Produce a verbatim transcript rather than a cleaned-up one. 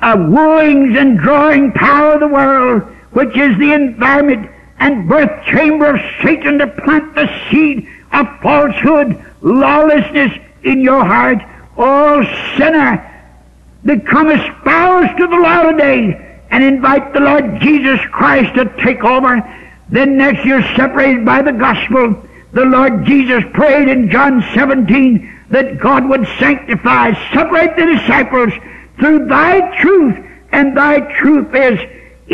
uh, wooings and drawing power of the world, which is the environment and birth chamber of Satan to plant the seed of falsehood, lawlessness in your heart. Oh, sinner, become espoused to the Lord today and invite the Lord Jesus Christ to take over. Then next you're separated by the gospel. The Lord Jesus prayed in John seventeen that God would sanctify, separate the disciples through thy truth, and thy truth is